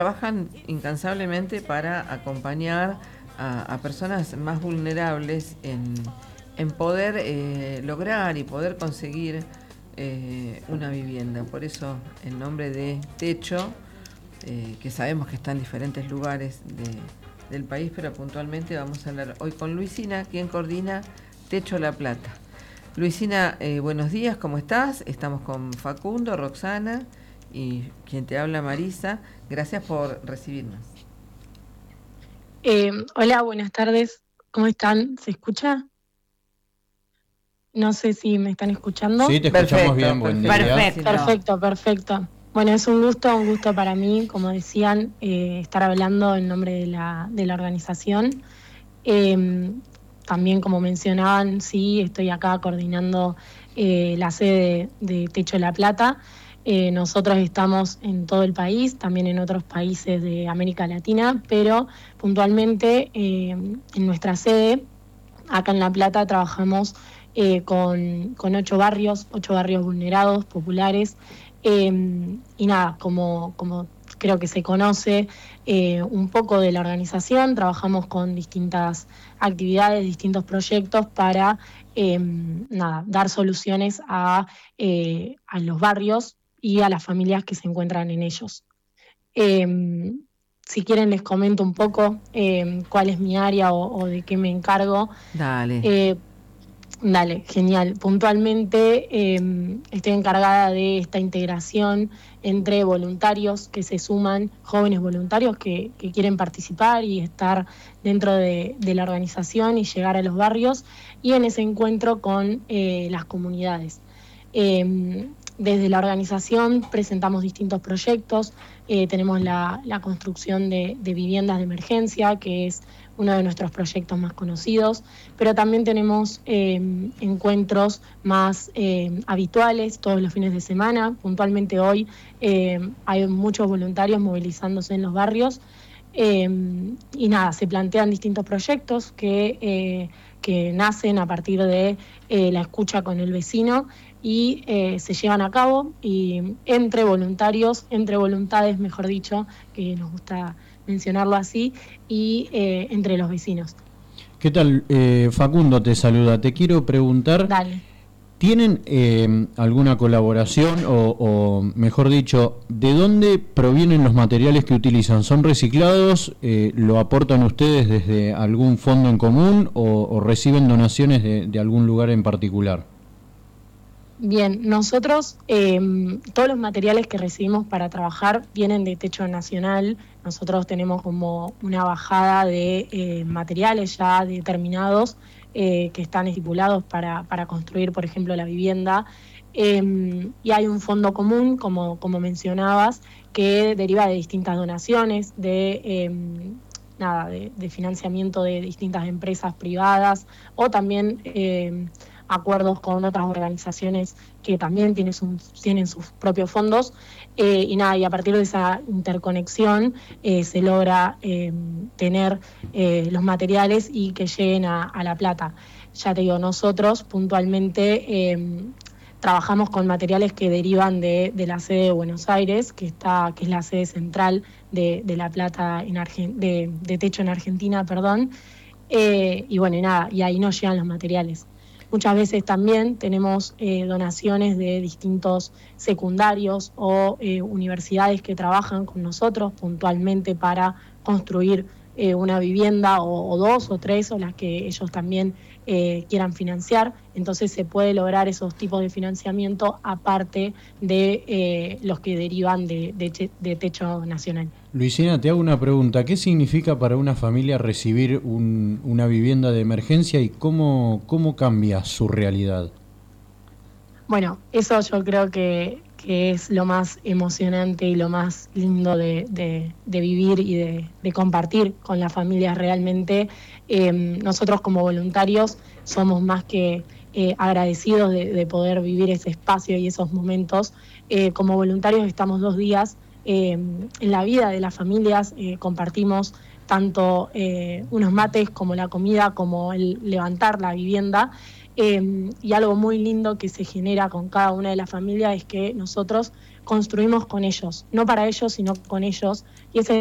trabajan incansablemente para acompañar a personas más vulnerables en poder lograr y poder conseguir una vivienda. Por eso el nombre de Techo, que sabemos que está en diferentes lugares del país, pero puntualmente vamos a hablar hoy con Luisina, quien coordina Techo La Plata. Luisina, buenos días, ¿cómo estás? Estamos con Facundo, Roxana y quien te habla, Marisa. Gracias por recibirnos. Hola, buenas tardes. ¿Cómo están? ¿Se escucha? No sé si me están escuchando. Sí, te escuchamos Perfecto, bien, buen perfecto. día. Perfecto. Perfecto, perfecto. Bueno, es un gusto para mí, como decían, estar hablando en nombre de la organización. Eh, También, como mencionaban, sí, estoy acá coordinando la sede de Techo de La Plata. Nosotros estamos en todo el país, también en otros países de América Latina, pero puntualmente en nuestra sede, acá en La Plata, trabajamos con 8 barrios vulnerados, populares. Y nada, como creo que se conoce un poco de la organización, trabajamos con distintas actividades, distintos proyectos para nada, dar soluciones a los barrios y a las familias que se encuentran en ellos. Eh, si quieren les comento un poco cuál es mi área o de qué me encargo. Dale. Eh, Dale, genial. Puntualmente estoy encargada de esta integración entre voluntarios que se suman, jóvenes voluntarios que quieren participar y estar dentro de la organización y llegar a los barrios, y en ese encuentro con las comunidades. Desde la organización presentamos distintos proyectos. Tenemos la construcción de viviendas de emergencia, que es uno de nuestros proyectos más conocidos, pero también tenemos encuentros más habituales todos los fines de semana. Puntualmente hoy hay muchos voluntarios movilizándose en los barrios. Y nada, se plantean distintos proyectos que nacen a partir de la escucha con el vecino y se llevan a cabo, y entre voluntarios, entre voluntades, mejor dicho, que nos gusta mencionarlo así, y entre los vecinos. ¿Qué tal? Facundo te saluda. Te quiero preguntar, Dale. ¿tienen alguna colaboración o, mejor dicho, de dónde provienen los materiales que utilizan? ¿Son reciclados? ¿Lo aportan ustedes desde algún fondo en común o reciben donaciones de algún lugar en particular? Bien, nosotros todos los materiales que recibimos para trabajar vienen de Techo Nacional. Nosotros tenemos como una bajada de materiales ya determinados que están estipulados para construir, por ejemplo, la vivienda. Y hay un fondo común, como mencionabas, que deriva de distintas donaciones, de financiamiento de distintas empresas privadas, o también acuerdos con otras organizaciones que también tienen sus propios fondos. Y a partir de esa interconexión se logra tener los materiales y que lleguen a La Plata. Ya te digo, nosotros puntualmente trabajamos con materiales que derivan de la sede de Buenos Aires, que es la sede central de La Plata, de Techo en Argentina, perdón. Y ahí nos llegan los materiales. Muchas veces también tenemos donaciones de distintos secundarios o universidades que trabajan con nosotros puntualmente para construir una vivienda o dos o tres, o las que ellos también quieran financiar. Entonces se puede lograr esos tipos de financiamiento aparte de los que derivan de Techo Nacional. Luisina, te hago una pregunta. ¿Qué significa para una familia recibir una vivienda de emergencia y cómo cambia su realidad? Bueno, eso yo creo que es lo más emocionante y lo más lindo de vivir y de compartir con las familias realmente. Nosotros como voluntarios somos más que agradecidos de poder vivir ese espacio y esos momentos. Como voluntarios estamos 2 días en la vida de las familias, compartimos tanto unos mates como la comida, como el levantar la vivienda. Y algo muy lindo que se genera con cada una de las familias es que nosotros construimos con ellos, no para ellos, sino con ellos, y ese